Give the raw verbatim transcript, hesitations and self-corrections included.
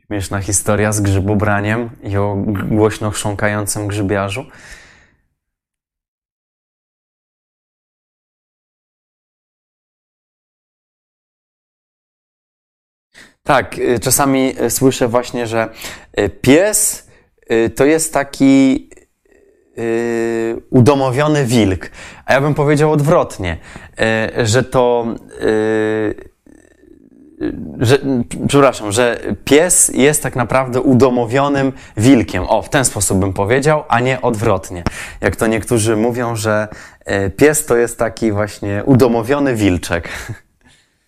Śmieszna historia z grzybobraniem i o głośno chrząkającym grzybiarzu. Tak, y, czasami y, słyszę właśnie, że y, pies y, to jest taki y, udomowiony wilk. A ja bym powiedział odwrotnie, y, że to... Y, że, przepraszam, że pies jest tak naprawdę udomowionym wilkiem. O, w ten sposób bym powiedział, a nie odwrotnie. Jak to niektórzy mówią, że y, pies to jest taki właśnie udomowiony wilczek.